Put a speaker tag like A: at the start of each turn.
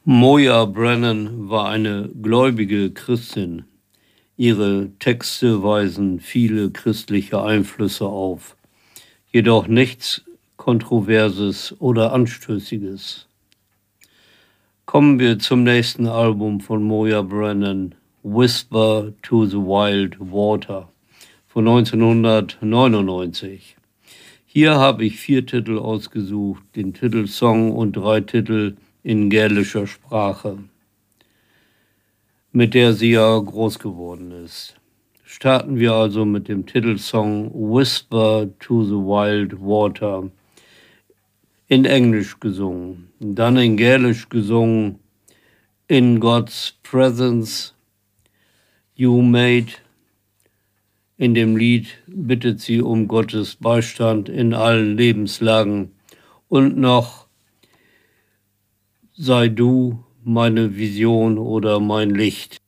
A: Moya Brennan war eine gläubige Christin. Ihre Texte weisen viele christliche Einflüsse auf, jedoch nichts Kontroverses oder Anstößiges. Kommen wir zum nächsten Album von Moya Brennan, Whisper to the Wild Water von 1999. Hier habe ich 4 Titel ausgesucht, den Titelsong und 3 Titel in gälischer Sprache, mit der sie ja groß geworden ist. Starten wir also mit dem Titelsong Whisper to the Wild Water, in Englisch gesungen, dann in Gälisch gesungen, In God's Presence You Made. In dem Lied bittet sie um Gottes Beistand in allen Lebenslagen und noch Sei du meine Vision oder mein Licht.